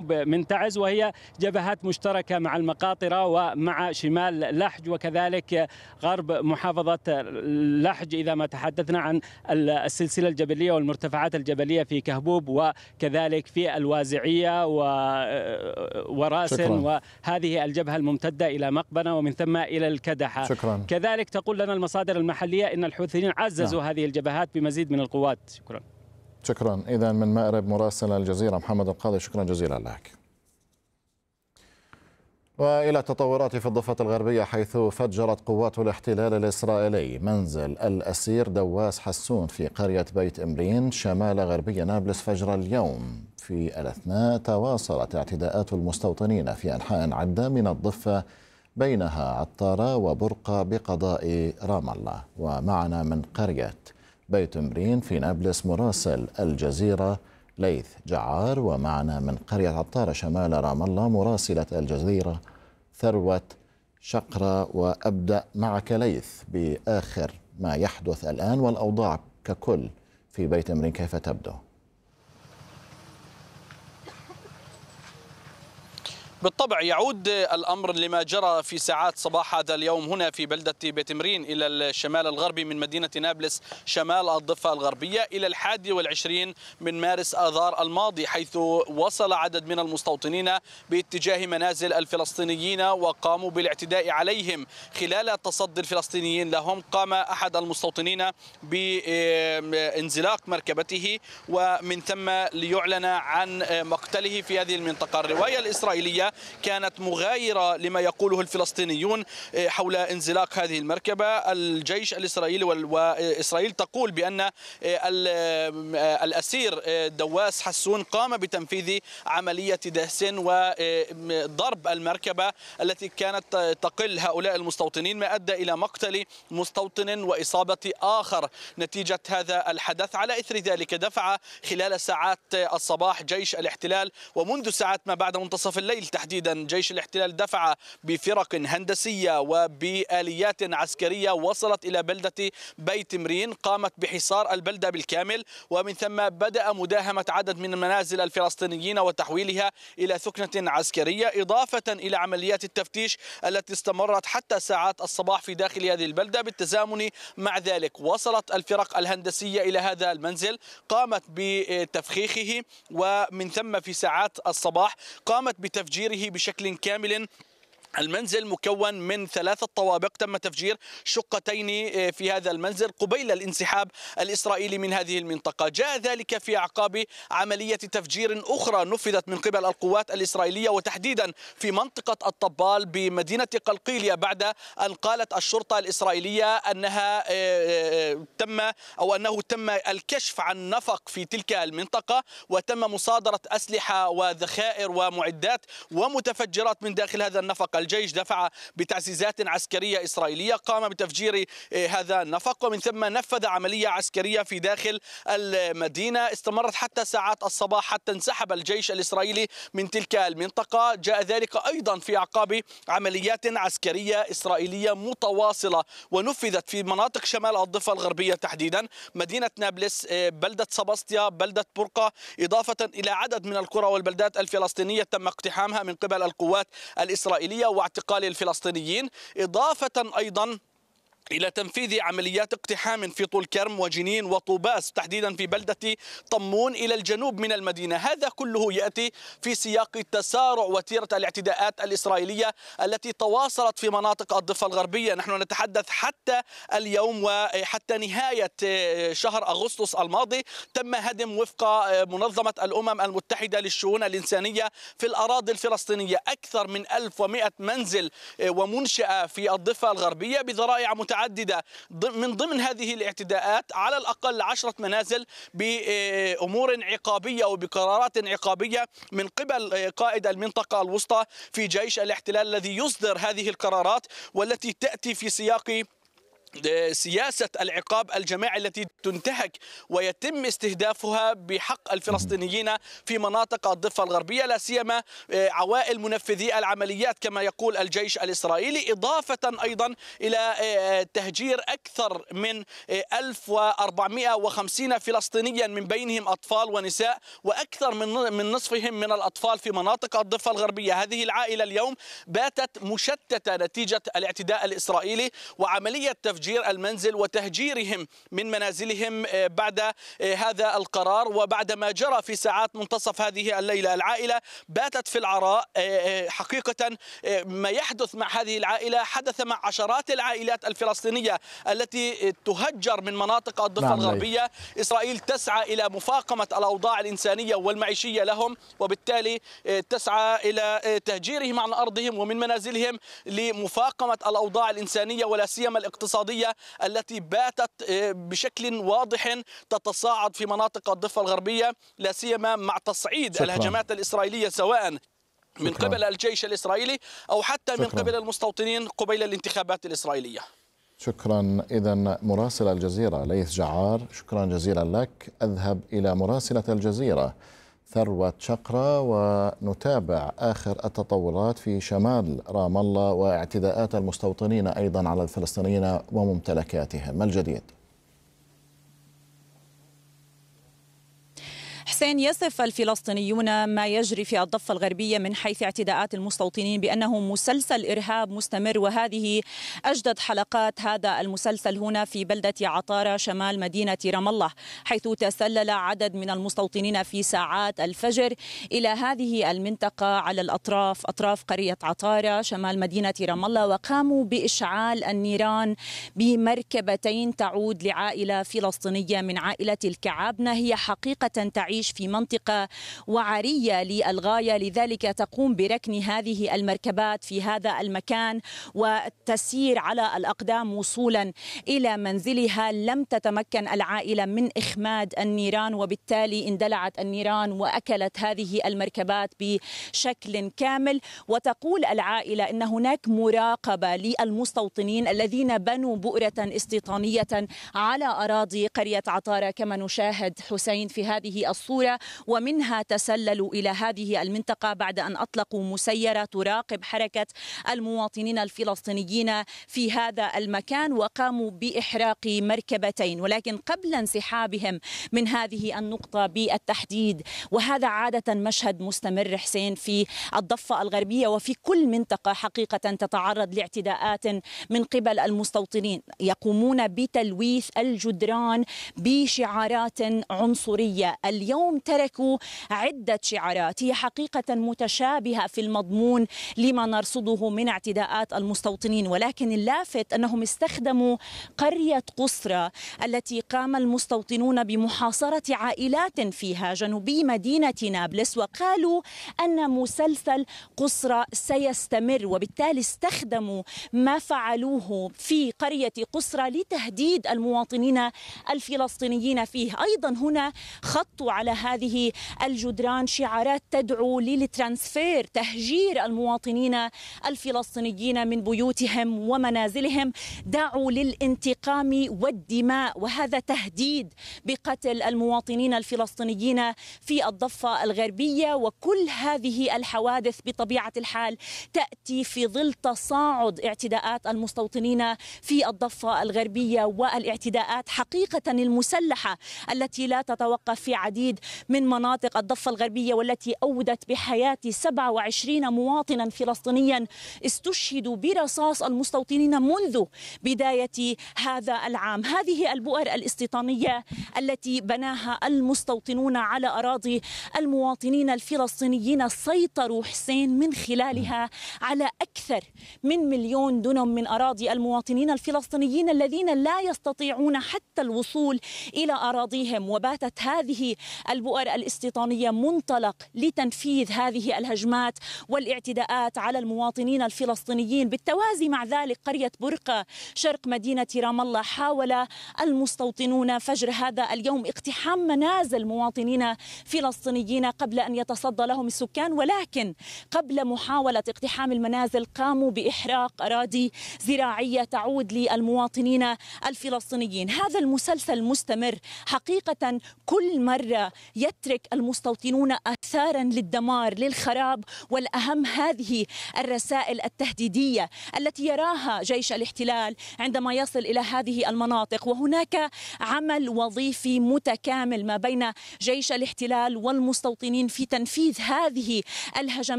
جنوب من تعز، وهي جبهات مشتركة مع المقاطرة ومع شمال لحج وكذلك غرب محافظة لحج، إذا ما تحدثنا عن السلسلة الجبلية والمرتفعات الجبلية في كهبوب وكذلك في الوازعية وراسن، وهذه الجبهة الممتدة إلى مقبنة ومن ثم إلى الكدحة. شكرا. كذلك تقول لنا المصادر المحلية إن الحوثيين عززوا هذه الجبهات بمزيد من القوات. شكرا. إذن من مأرب مراسل الجزيرة محمد القاضي، شكرا جزيلا لك. وإلى التطورات في الضفة الغربية، حيث فجرت قوات الاحتلال الإسرائيلي منزل الأسير دواس حسون في قرية بيت إمرين شمال غربي نابلس فجر اليوم. في الأثناء تواصلت اعتداءات المستوطنين في أنحاء عدة من الضفة، بينها عطارة وبرقة بقضاء رام الله. ومعنا من قرية بيت إمرين في نابلس مراسل الجزيرة ليث جعار، ومعنا من قرية عطارة شمال رام الله مراسلة الجزيرة ثروة شقرة. وأبدأ معك ليث بآخر ما يحدث الآن والأوضاع ككل في بيت إمرين، كيف تبدو؟ بالطبع يعود الأمر لما جرى في ساعات صباح هذا اليوم هنا في بلدة بيت إمرين إلى الشمال الغربي من مدينة نابلس شمال الضفة الغربية إلى 21 من مارس آذار الماضي، حيث وصل عدد من المستوطنين باتجاه منازل الفلسطينيين وقاموا بالاعتداء عليهم. خلال تصدي الفلسطينيين لهم قام أحد المستوطنين بانزلاق مركبته ومن ثم ليعلن عن مقتله في هذه المنطقة. الرواية الإسرائيلية كانت مغايرة لما يقوله الفلسطينيون حول انزلاق هذه المركبة. الجيش الإسرائيلي وإسرائيل تقول بأن الأسير دواس حسون قام بتنفيذ عملية دهس وضرب المركبة التي كانت تقل هؤلاء المستوطنين، ما أدى إلى مقتل مستوطن وإصابة آخر نتيجة هذا الحدث. على إثر ذلك دفع خلال ساعات الصباح جيش الاحتلال ومنذ ساعات ما بعد منتصف الليل تحديدا جيش الاحتلال دفع بفرق هندسية وبآليات عسكرية وصلت إلى بلدة بيت إمرين، قامت بحصار البلدة بالكامل، ومن ثم بدأ مداهمة عدد من منازل الفلسطينيين وتحويلها إلى ثكنة عسكرية، إضافة إلى عمليات التفتيش التي استمرت حتى ساعات الصباح في داخل هذه البلدة. بالتزامن مع ذلك وصلت الفرق الهندسية إلى هذا المنزل، قامت بتفخيخه، ومن ثم في ساعات الصباح قامت بتفجيره بشكل كامل. المنزل مكون من 3 طوابق، تم تفجير شقتين في هذا المنزل قبيل الانسحاب الإسرائيلي من هذه المنطقة. جاء ذلك في أعقاب عملية تفجير أخرى نفذت من قبل القوات الإسرائيلية وتحديدا في منطقة الطبال بمدينة قلقيلية، بعد أن قالت الشرطة الإسرائيلية أنه تم الكشف عن نفق في تلك المنطقة وتم مصادرة أسلحة وذخائر ومعدات ومتفجرات من داخل هذا النفق. الجيش دفع بتعزيزات عسكرية إسرائيلية، قام بتفجير هذا النفق ومن ثم نفذ عملية عسكرية في داخل المدينة استمرت حتى ساعات الصباح حتى انسحب الجيش الإسرائيلي من تلك المنطقة. جاء ذلك أيضا في أعقاب عمليات عسكرية إسرائيلية متواصلة ونفذت في مناطق شمال الضفة الغربية تحديدا مدينة نابلس، بلدة سباسطيا، بلدة برقة، إضافة إلى عدد من القرى والبلدات الفلسطينية تم اقتحامها من قبل القوات الإسرائيلية واعتقال الفلسطينيين، إضافة أيضا إلى تنفيذ عمليات اقتحام في طول كرم وجنين وطوباس تحديدا في بلدة طمون إلى الجنوب من المدينة. هذا كله يأتي في سياق تسارع وتيرة الاعتداءات الإسرائيلية التي تواصلت في مناطق الضفة الغربية. نحن نتحدث حتى اليوم وحتى نهاية شهر أغسطس الماضي تم هدم وفق منظمة الأمم المتحدة للشؤون الإنسانية في الأراضي الفلسطينية أكثر من 1100 منزل ومنشأة في الضفة الغربية بذرائع متعددة. من ضمن هذه الاعتداءات على الأقل 10 منازل بأمور عقابية وبقرارات عقابية من قبل قائد المنطقة الوسطى في جيش الاحتلال الذي يصدر هذه القرارات والتي تأتي في سياق سياسة العقاب الجماعي التي تنتهك ويتم استهدافها بحق الفلسطينيين في مناطق الضفة الغربية، لا سيما عوائل منفذي العمليات كما يقول الجيش الإسرائيلي، إضافة أيضا إلى تهجير أكثر من 1450 فلسطينيا من بينهم أطفال ونساء، وأكثر من نصفهم من الأطفال في مناطق الضفة الغربية. هذه العائلة اليوم باتت مشتتة نتيجة الاعتداء الإسرائيلي وعملية تفجير المنزل وتهجيرهم من منازلهم بعد هذا القرار. وبعد ما جرى في ساعات منتصف هذه الليلة، العائلة باتت في العراء. حقيقة ما يحدث مع هذه العائلة حدث مع عشرات العائلات الفلسطينية التي تهجر من مناطق الضفة الغربية. إسرائيل تسعى إلى مفاقمة الأوضاع الإنسانية والمعيشية لهم، وبالتالي تسعى إلى تهجيرهم عن أرضهم ومن منازلهم لمفاقمة الأوضاع الإنسانية ولا سيما الاقتصادية التي باتت بشكل واضح تتصاعد في مناطق الضفة الغربية، لا سيما مع تصعيد الهجمات الإسرائيلية سواء من قبل الجيش الإسرائيلي أو حتى من قبل المستوطنين قبيل الانتخابات الإسرائيلية. شكرا. إذن مراسل الجزيرة ليث جعار، شكرا جزيلا لك. أذهب إلى مراسلة الجزيرة ثروة شقرة ونتابع آخر التطورات في شمال رام الله واعتداءات المستوطنين أيضا على الفلسطينيين وممتلكاتهم. ما الجديد؟ حسين، يصف الفلسطينيون ما يجري في الضفة الغربية من حيث اعتداءات المستوطنين بأنه مسلسل إرهاب مستمر، وهذه أجدد حلقات هذا المسلسل هنا في بلدة عطارة شمال مدينة رام الله، حيث تسلل عدد من المستوطنين في ساعات الفجر إلى هذه المنطقة على أطراف قرية عطارة شمال مدينة رام الله، وقاموا بإشعال النيران بمركبتين تعود لعائلة فلسطينية من عائلة الكعابنة. هي حقيقة تعيش في منطقة وعرية للغاية، لذلك تقوم بركن هذه المركبات في هذا المكان وتسير على الأقدام وصولا إلى منزلها. لم تتمكن العائلة من إخماد النيران، وبالتالي اندلعت النيران وأكلت هذه المركبات بشكل كامل. وتقول العائلة إن هناك مراقبة للمستوطنين الذين بنوا بؤرة استيطانية على أراضي قرية عطارة كما نشاهد حسين في هذه الصورة، ومنها تسللوا إلى هذه المنطقة بعد أن أطلقوا مسيرة تراقب حركة المواطنين الفلسطينيين في هذا المكان، وقاموا بإحراق مركبتين. ولكن قبل انسحابهم من هذه النقطة بالتحديد، وهذا عادة مشهد مستمر حسين في الضفة الغربية وفي كل منطقة حقيقة تتعرض لاعتداءات من قبل المستوطنين، يقومون بتلويث الجدران بشعارات عنصرية. اليوم تركوا عدة شعارات هي حقيقة متشابهة في المضمون لما نرصده من اعتداءات المستوطنين، ولكن اللافت أنهم استخدموا قرية قصرى التي قام المستوطنون بمحاصرة عائلات فيها جنوبي مدينة نابلس، وقالوا أن مسلسل قصرى سيستمر، وبالتالي استخدموا ما فعلوه في قرية قصرى لتهديد المواطنين الفلسطينيين فيه. أيضا هنا خطوا على هذه الجدران شعارات تدعو للترانسفير، تهجير المواطنين الفلسطينيين من بيوتهم ومنازلهم، دعوا للانتقام والدماء، وهذا تهديد بقتل المواطنين الفلسطينيين في الضفة الغربية. وكل هذه الحوادث بطبيعة الحال تأتي في ظل تصاعد اعتداءات المستوطنين في الضفة الغربية والاعتداءات حقيقة المسلحة التي لا تتوقف في عديد من مناطق الضفة الغربية، والتي أودت بحياة 27 مواطنا فلسطينيا استشهدوا برصاص المستوطنين منذ بداية هذا العام. هذه البؤر الاستيطانية التي بناها المستوطنون على أراضي المواطنين الفلسطينيين سيطروا حسين من خلالها على أكثر من 1,000,000 دنم من أراضي المواطنين الفلسطينيين الذين لا يستطيعون حتى الوصول إلى أراضيهم. وباتت هذه البؤر الاستيطانية منطلق لتنفيذ هذه الهجمات والاعتداءات على المواطنين الفلسطينيين. بالتوازي مع ذلك قرية برقة شرق مدينة رام الله حاول المستوطنون فجر هذا اليوم اقتحام منازل مواطنين فلسطينيين قبل أن يتصدى لهم السكان، ولكن قبل محاولة اقتحام المنازل قاموا بإحراق أراضي زراعية تعود للمواطنين الفلسطينيين. هذا المسلسل مستمر حقيقة، كل مرة يترك المستوطنون آثارا للدمار للخراب، والأهم هذه الرسائل التهديدية التي يراها جيش الاحتلال عندما يصل إلى هذه المناطق. وهناك عمل وظيفي متكامل ما بين جيش الاحتلال والمستوطنين في تنفيذ هذه الهجمات